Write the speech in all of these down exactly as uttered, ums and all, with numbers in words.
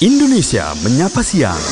Indonesia Menyapa Siang.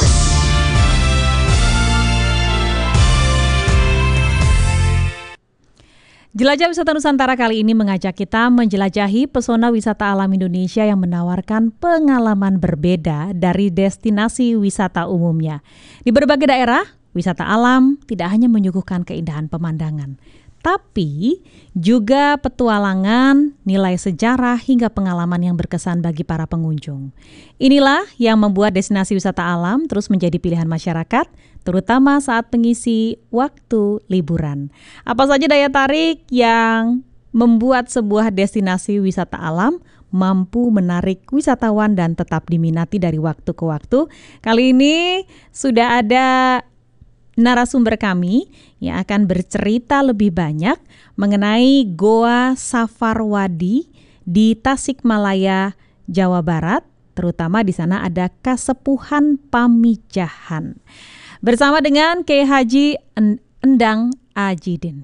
Jelajah Wisata Nusantara kali ini mengajak kita menjelajahi pesona wisata alam Indonesia yang menawarkan pengalaman berbeda dari destinasi wisata umumnya. Di berbagai daerah, wisata alam tidak hanya menyuguhkan keindahan pemandangan, tapi juga petualangan, nilai sejarah, hingga pengalaman yang berkesan bagi para pengunjung. Inilah yang membuat destinasi wisata alam terus menjadi pilihan masyarakat, terutama saat mengisi waktu liburan. Apa saja daya tarik yang membuat sebuah destinasi wisata alam mampu menarik wisatawan dan tetap diminati dari waktu ke waktu? Kali ini sudah ada narasumber kami yang akan bercerita lebih banyak mengenai Goa Safarwadi di Tasikmalaya, Jawa Barat. Terutama di sana ada Kasepuhan Pamijahan. Bersama dengan Kiai Haji Endang Ajidin.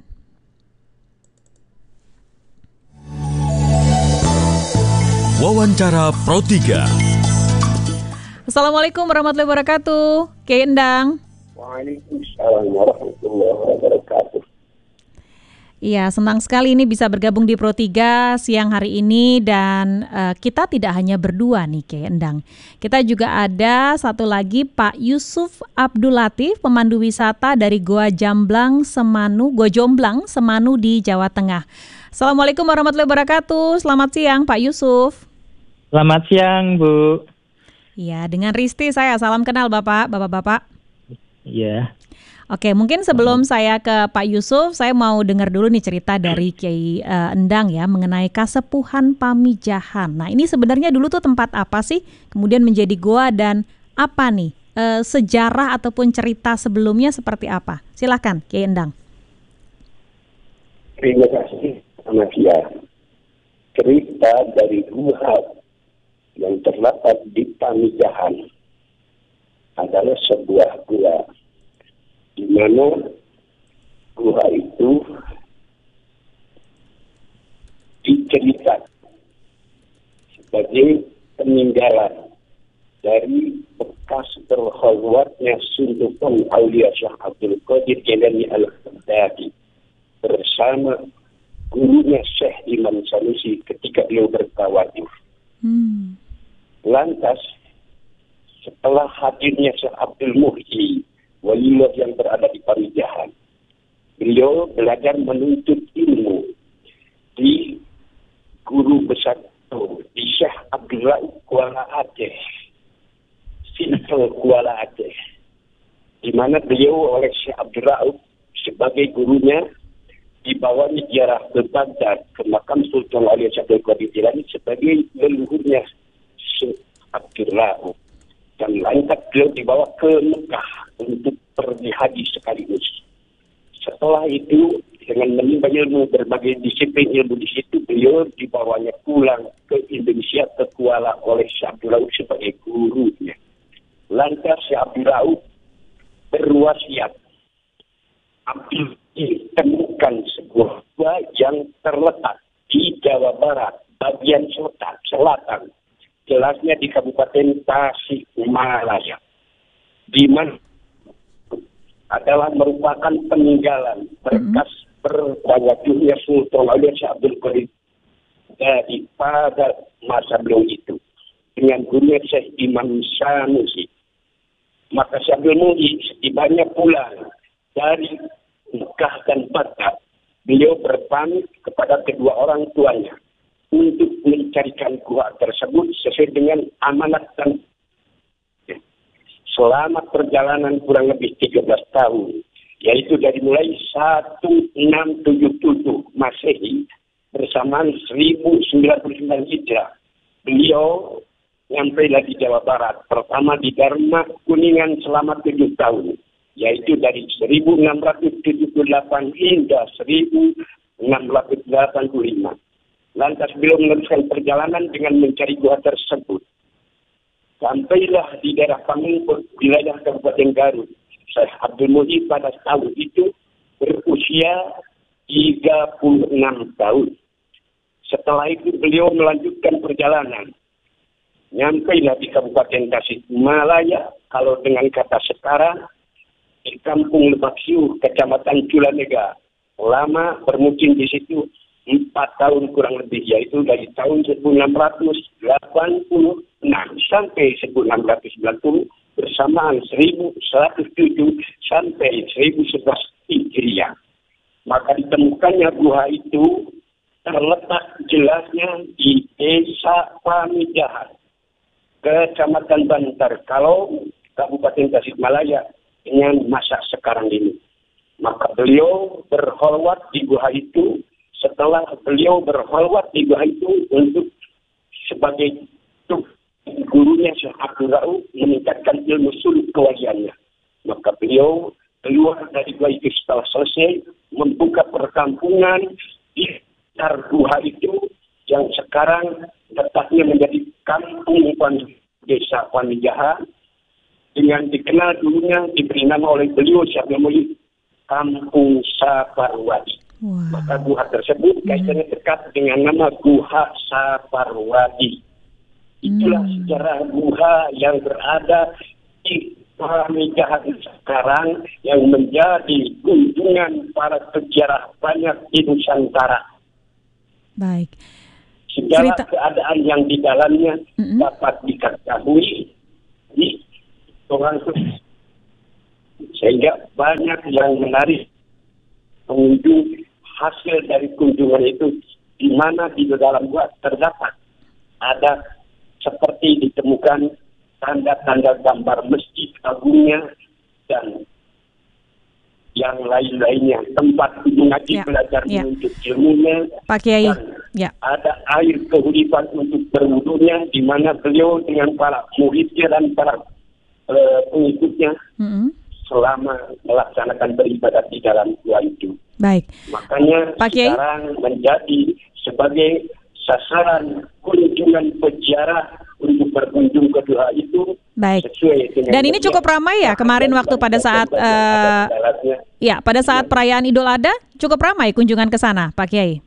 Wawancara Pro tiga. Assalamualaikum warahmatullahi wabarakatuh, Kiai Endang. Waalaikumsalam warahmatullahi wabarakatuh. Iya, senang sekali ini bisa bergabung di Pro tiga siang hari ini dan uh, kita tidak hanya berdua nih Kiai Endang. Kita juga ada satu lagi Pak Yusuf Abdul Latif, pemandu wisata dari Goa Jamblang Semanu, Goa Jomblang Semanu di Jawa Tengah. Assalamualaikum warahmatullahi wabarakatuh. Selamat siang Pak Yusuf. Selamat siang Bu. Iya, dengan Risti saya. Salam kenal Bapak, Bapak-bapak. Iya. Oke, mungkin sebelum saya ke Pak Yusuf, saya mau dengar dulu nih cerita dari Kiai uh, Endang ya mengenai Kasepuhan Pamijahan. Nah, ini sebenarnya dulu tuh tempat apa sih? Kemudian menjadi goa dan apa nih uh, sejarah ataupun cerita sebelumnya seperti apa? Silakan, Kiai Endang. Terima kasih, Anakia. Cerita dari gua yang terdapat di Pamijahan adalah sebuah gua di mana gua itu diceritakan sebagai peninggalan dari bekas berkhulwatnya Sultan Aulia Syekh Abdul Qadir Jailani Al-Baghdadi bersama gurunya Syekh Imam Sanusi ketika beliau bertawaduf. Hmm. Lantas setelah hadirnya Syekh Abdul Muhyi, waliullah yang berada di Pamijahan, beliau belajar menuntut ilmu di guru besar di Syekh Abdul Rauf Kuala Aceh, Sintel Kuala Aceh, di mana beliau oleh Syekh Abdul Rauf sebagai gurunya dibawanya ziarah ke Baghdad ke makam Sultan Aulia Syekh Abdul Qadir Jailani sebagai leluhurnya Syekh Abdul Rauf. Dan lantas beliau dibawa ke Mekah untuk pergi haji sekaligus. Setelah itu, dengan menimba ilmu berbagai disiplin ilmu di situ, beliau dibawanya pulang ke Indonesia, ke Kuala oleh Syekh Abdul Rauf sebagai gurunya. Lantas Syekh Abdul Rauf berwasiat, Abdul temukan sebuah gua yang terletak di Jawa Barat, bagian selatan, selatan. Jelasnya di Kabupaten Tasikmalaya, di mana adalah merupakan peninggalan berkas bertawadufnya Sultan Aulia Syekh Abdul Qadir dari pada masa beliau itu dengan gurunya Syekh Imam Sanusi. Maka Syekh Abdul Muhyi setibanya pulang dari Mekah dan Baghdad, beliau berpamit kepada kedua orang tuanya untuk mencarikan gua tersebut sesuai dengan amanat dan selama perjalanan kurang lebih tiga belas tahun, yaitu dari mulai seribu enam ratus tujuh puluh tujuh Masehi bersamaan seribu sembilan puluh sembilan Hijrah, beliau sampai lagi Jawa Barat, pertama di Dharma Kuningan selama tujuh tahun, yaitu dari seribu enam ratus tujuh puluh delapan hingga seribu enam ratus delapan puluh lima. Lantas beliau meneruskan perjalanan dengan mencari gua tersebut. Sampailah di daerah Pamengpeuk, wilayah Kabupaten Garut. Syekh Abdul Muhyi pada tahun itu berusia tiga puluh enam tahun. Setelah itu beliau melanjutkan perjalanan Nyampailah di Kabupaten Tasikmalaya, kalau dengan kata sekarang, di Kampung Lebak Siu, Kecamatan Culanega. Lama bermukim di situ empat tahun kurang lebih, yaitu dari tahun seribu enam ratus delapan puluh enam sampai seribu enam ratus sembilan puluh, bersamaan seribu seratus tujuh sampai seribu sebelas Hijriah. Maka ditemukannya gua itu terletak jelasnya di Desa Pamijahan, Kecamatan Bantar, kalau Kabupaten Tasikmalaya dengan masa sekarang ini. Maka beliau berholwat di gua itu. Setelah beliau berholwat di gua itu untuk sebagai gurunya Syekh Abdul Rauf meningkatkan ilmu suluk kewaliannya. Maka beliau keluar dari gua itu setelah selesai membuka perkampungan di sekitar gua itu yang sekarang letaknya menjadi Kampung Desa Pamijahan, dengan dikenal dulunya diberi nama oleh beliau Syekh Muhammad Kampung Saparwadi. Wow. Maka guha tersebut kaitannya dekat dengan nama Guha Saparwadi. Itulah hmm. sejarah guha yang berada di Pamijahan sekarang yang menjadi kunjungan para peziarah banyak di Nusantara. Baik. Segala Cerita... keadaan yang di dalamnya mm-hmm. dapat diketahui di orang sehingga banyak yang menarik pengunjung. Hasil dari kunjungan itu di mana di dalam gua terdapat ada seperti ditemukan tanda-tanda gambar masjid agungnya dan yang lain-lainnya, tempat ngaji ya, belajar ya. Untuk ilmunya, Pak Kiai. Dan ya. ada air kehidupan untuk berwudunya, di mana beliau dengan para muridnya dan para uh, pengikutnya mm-hmm. selama melaksanakan beribadah di dalam gua itu. Baik. Makanya Pak Kiai sekarang menjadi sebagai sasaran kunjungan peziarah untuk berkunjung ke gua itu. Baik. Dan ini cukup ramai ya kemarin waktu pada saat uh, ya pada saat perayaan Idul Adha cukup ramai kunjungan ke sana, Pak Kiai.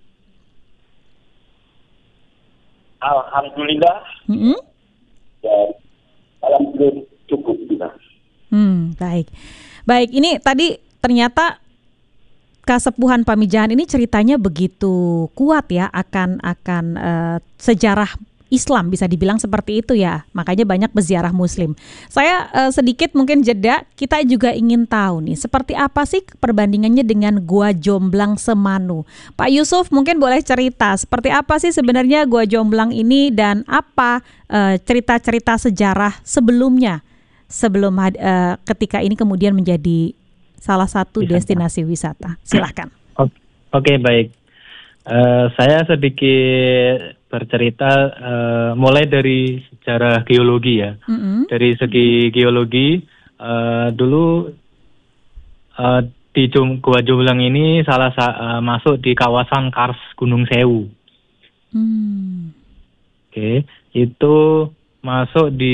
Alhamdulillah. Mm-hmm. Dan alhamdulillah cukup juga. Hmm, baik. Baik, ini tadi ternyata Kasepuhan Pamijahan ini ceritanya begitu kuat ya akan akan uh, sejarah Islam, bisa dibilang seperti itu ya. Makanya banyak peziarah muslim. Saya uh, sedikit mungkin jeda, kita juga ingin tahu nih seperti apa sih perbandingannya dengan Gua Jomblang Semanu. Pak Yusuf mungkin boleh cerita seperti apa sih sebenarnya Gua Jomblang ini dan apa uh, cerita-cerita sejarah sebelumnya sebelum uh, ketika ini kemudian menjadi salah satu wisata. Destinasi wisata. Silakan. Oke, okay, baik. Uh, saya sedikit bercerita uh, mulai dari sejarah geologi ya. Mm-hmm. Dari segi geologi, uh, dulu uh, di Jum, Gua Jomblang ini salah uh, masuk di kawasan Kars Gunung Sewu. Mm. Oke, okay. Itu masuk di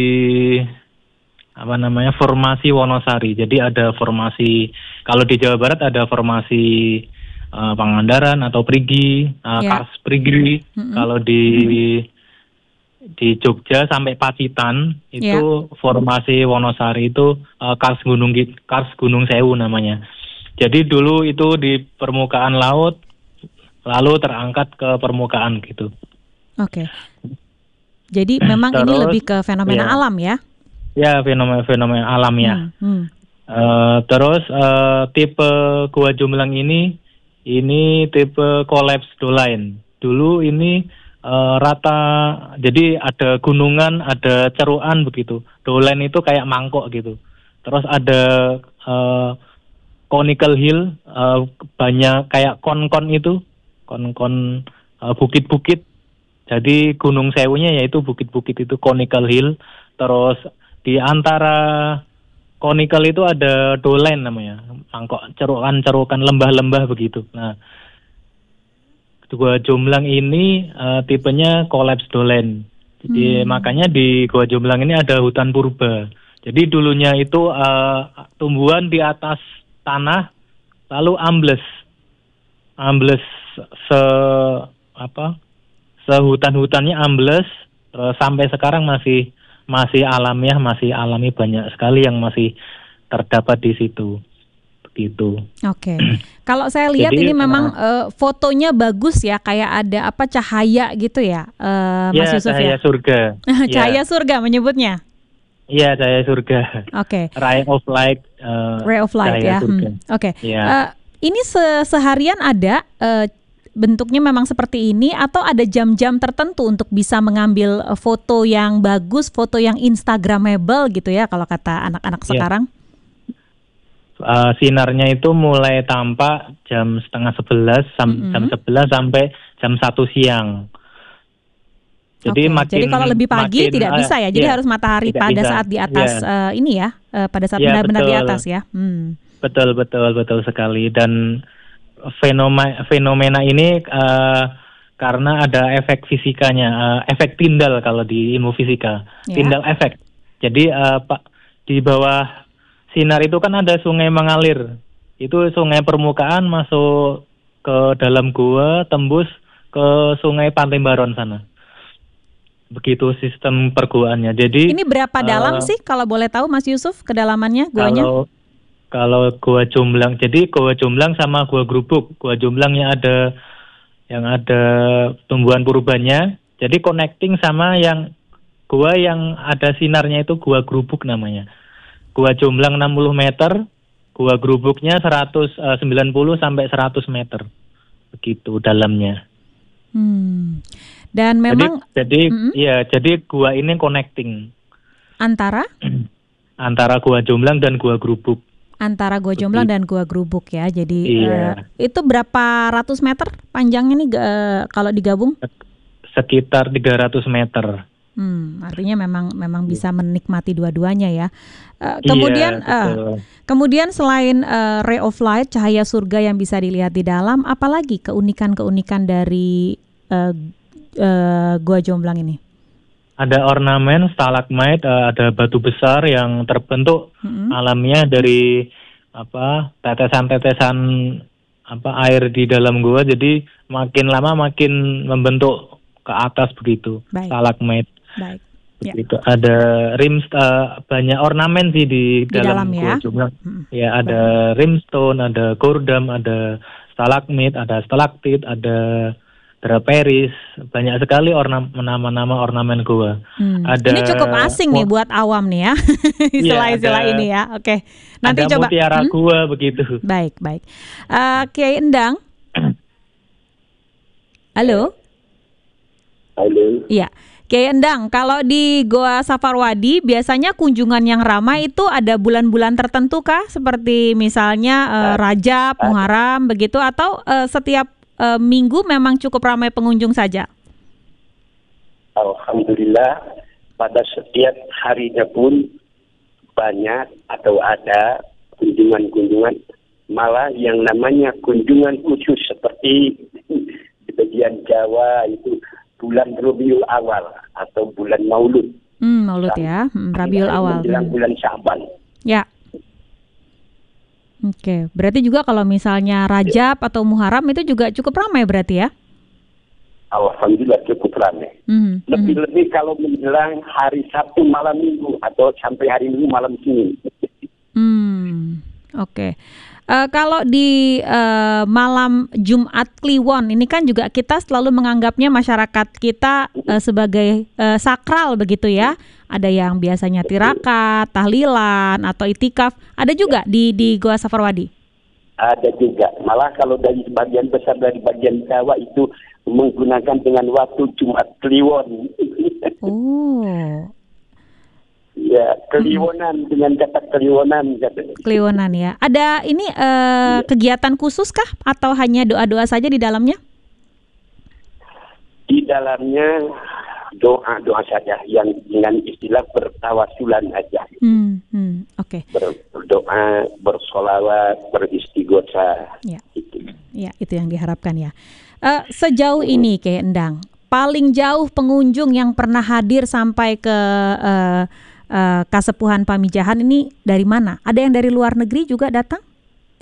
apa namanya formasi Wonosari. Jadi ada formasi, kalau di Jawa Barat ada formasi Uh, Pangandaran atau Prigi, uh, yeah. Kars Prigi. Mm-hmm. Kalau di mm-hmm. di Jogja sampai Pacitan itu yeah. formasi Wonosari itu uh, Kars Gunung Kars Gunung Sewu namanya. Jadi dulu itu di permukaan laut, lalu terangkat ke permukaan gitu. Oke. Okay. Jadi memang Terus, ini lebih ke fenomena yeah. alam ya? Ya fenomena-fenomena alam ya. Hmm. Hmm. Uh, terus uh, tipe Gua Jomblang ini Ini tipe collapse doline. Dulu ini uh, rata, jadi ada gunungan, ada ceruan begitu. Doline itu kayak mangkok gitu. Terus ada uh, conical hill, uh, banyak kayak kon-kon itu, kon-kon uh, bukit-bukit. Jadi Gunung Sewunya yaitu bukit-bukit itu conical hill. Terus di antara conical itu ada dolen namanya, mangkok, cerukan-cerukan, lembah-lembah begitu. Nah, Gua Jomblang ini uh, tipenya collapse dolen. Jadi hmm. makanya di Gua Jomblang ini ada hutan purba. Jadi dulunya itu uh, tumbuhan di atas tanah, lalu ambles, ambles se apa, sehutan-hutannya ambles, Terus sampai sekarang masih masih alamiah, masih alami, banyak sekali yang masih terdapat di situ. Begitu. Oke. Kalau saya lihat Jadi, ini memang uh, uh, fotonya bagus ya, kayak ada apa cahaya gitu ya, uh, Mas ya, Yusuf cahaya ya. surga. Cahaya Ya. surga menyebutnya. Iya, cahaya surga. Oke. Ray of light. Uh, Ray of light cahaya ya. surga. Hmm. Oke. Ya. Uh, ini se- seharian ada uh, bentuknya memang seperti ini atau ada jam-jam tertentu untuk bisa mengambil uh, foto yang bagus, foto yang instagramable gitu ya kalau kata anak-anak Ya. sekarang? Uh, sinarnya itu mulai tampak jam setengah sebelas sam- Mm-hmm. jam sebelas sampai jam satu siang. Jadi Oke, makin jadi kalau lebih pagi makin, tidak uh, bisa ya. Jadi ya, harus matahari tidak pada bisa. saat di atas Ya. uh, ini ya, uh, pada saat Ya, benar-benar di betul. atas ya. Hmm. Betul betul betul sekali. Dan fenomena fenomena ini uh, karena ada efek fisikanya, uh, efek Tyndall kalau di ilmu fisika, Ya. Tyndall efek. Jadi uh, pak di bawah sinar itu kan ada sungai mengalir. Itu sungai permukaan masuk ke dalam gua, tembus ke sungai Pantai Baron sana. Begitu sistem perguaannya. Jadi Ini berapa dalam uh, sih kalau boleh tahu Mas Yusuf kedalamannya guanya? Kalau kalau gua Jomblang, jadi gua Jomblang sama gua Grubuk. Gua Jomblang yang ada yang ada tumbuhan purbannya. Jadi connecting sama yang gua yang ada sinarnya itu gua Grubuk namanya. Gua Jomblang enam puluh meter, gua Grubuknya seratus sembilan puluh sampai seratus meter. Begitu dalamnya. Hmm. Dan memang jadi jadi mm-mm. ya, jadi gua ini connecting antara antara gua Jomblang dan gua Grubuk. antara Gua Jomblang dan Gua Grubuk ya. Jadi Iya. uh, itu berapa ratus meter panjangnya nih uh, kalau digabung? Sekitar tiga ratus meter. Hmm, artinya memang memang bisa menikmati dua-duanya ya. Uh, kemudian Iya, uh, kemudian selain uh, ray of light, cahaya surga yang bisa dilihat di dalam, apalagi keunikan-keunikan dari uh, uh, Gua Jomblang ini? Ada ornamen stalagmite, uh, ada batu besar yang terbentuk Mm-hmm. alamiah dari apa tetesan-tetesan apa air di dalam gua. Jadi makin lama makin membentuk ke atas begitu. Baik. Stalagmite. Baik. Ya. Begitu. Ada rim uh, banyak ornamen sih di, Di dalam dalam ya. Gua Jomblang. Mm-hmm. Ya, ada rimstone, ada gordam, ada stalagmite, ada stalaktit, ada draperis, banyak sekali ornam nama-nama ornamen gua. Hmm. Ada Ini cukup asing nih buat awam nih ya, istilah-istilah ada- ini ya. Oke, nanti ada coba. mutiara Hmm? gua begitu. Baik, baik. Uh, Kiai Endang, halo. Halo. Iya, Kiai Endang, kalau di Goa Safarwadi biasanya kunjungan yang ramai itu ada bulan-bulan tertentu kah? Seperti misalnya uh, Rajab, Muharram begitu, atau uh, setiap uh, minggu memang cukup ramai pengunjung saja? Alhamdulillah pada setiap harinya pun banyak atau ada kunjungan-kunjungan, malah yang namanya kunjungan khusus seperti di bagian Jawa itu bulan Rabiul Awal atau bulan Maulud. Hmm, Maulud ya, hmm, Rabiul Awal. Menjelang Hmm. bulan Sya'ban. Ya. Oke, berarti juga kalau misalnya Rajab atau Muharram itu juga cukup ramai berarti ya? Alhamdulillah cukup ramai. Mhm, mhm. Lebih-lebih kalau menjelang hari Sabtu malam Minggu atau sampai hari Minggu malam Senin. Hmm, oke. Eh, kalau di eh, malam Jumat Kliwon ini kan juga kita selalu menganggapnya masyarakat kita eh, sebagai eh, sakral begitu ya. Ada yang biasanya tirakat, tahlilan atau itikaf. Ada juga di di Goa Safarwadi. Ada juga. Malah kalau dari sebagian besar dari bagian Jawa itu menggunakan dengan waktu Jumat Kliwon. Oh, Ya, Kliwonan dengan kata Kliwonan. Kliwonan ya. Ada ini eh, kegiatan khusus kah atau hanya doa-doa saja di dalamnya? Di dalamnya doa-doa saja yang dengan istilah bertawasulan aja. Hmm, hmm, oke. Berdoa, bersolawat, beristighosa. Ya. Itu. Ya, itu yang diharapkan ya. Eh, sejauh ini Kiai Endang, paling jauh pengunjung yang pernah hadir sampai ke eh, eh, Kasepuhan Pamijahan ini dari mana? Ada yang dari luar negeri juga datang?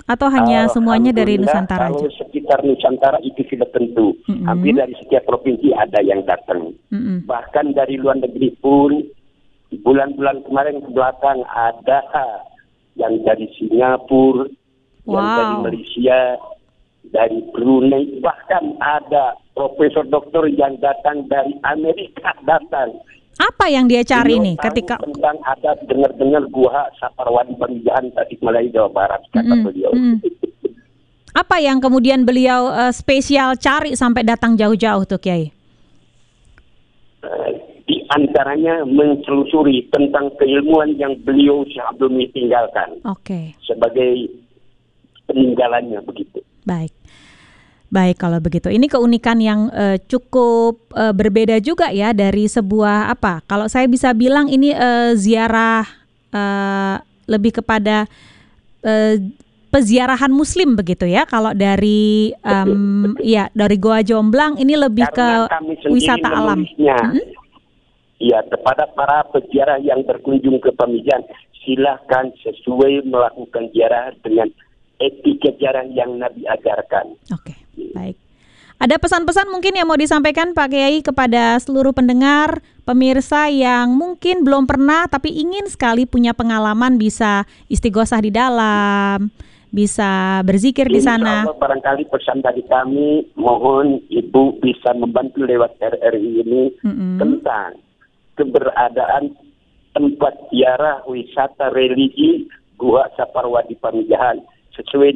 Atau hanya semuanya dari Alhamdulillah, Nusantara kalau aja? sekitar Nusantara itu sudah tentu. Mm-mm. Hampir dari setiap provinsi ada yang datang. Mm-mm. Bahkan dari luar negeri pun, bulan-bulan kemarin ke belakang ada yang dari Singapura, yang Wow. dari Malaysia, dari Brunei, bahkan ada profesor doktor yang datang dari Amerika datang. Apa yang dia cari Beliau nih tahu ketika tentang ada dengar-dengar gua Saparwadi Pamijahan Tasikmalaya Jawa Barat, kata Mm-mm, beliau. mm-mm. Apa yang kemudian beliau eh, spesial cari sampai datang jauh-jauh tuh Kiai? Eh, Di antaranya mentelusuri tentang keilmuan yang beliau sebelum tinggalkan Oke, sebagai peninggalannya begitu. baik. Baik kalau begitu. Ini keunikan yang eh, cukup eh, berbeda juga ya dari sebuah apa? Kalau saya bisa bilang ini eh, ziarah eh, lebih kepada eh, peziarahan Muslim begitu ya. Kalau dari em, ya dari Goa Jomblang ini lebih Karena ke kami sendiri wisata alam. menulisnya, Mm-mm. ya kepada para peziarah yang berkunjung ke Pamijahan, silahkan sesuai melakukan ziarah dengan etika ziarah yang Nabi ajarkan. Oke, baik. Ada pesan-pesan mungkin yang mau disampaikan Pak Kiai kepada seluruh pendengar, pemirsa yang mungkin belum pernah tapi ingin sekali punya pengalaman bisa istighosah di dalam, bisa berzikir di Insya sana. Allah barangkali pesan dari kami, mohon Ibu bisa membantu lewat R R I ini Mm-mm. tentang keberadaan tempat ziarah wisata religi Gua Saparwadi Pamijahan sesuai